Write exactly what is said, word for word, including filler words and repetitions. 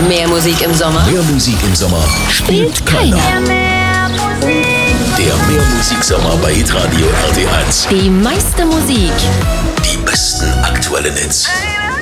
Mehr Musik im Sommer. Mehr Musik im Sommer Spielt keiner. Der Mehr Musik Sommer bei Hitradio R T eins. Die meiste Musik. Die besten aktuellen Hits.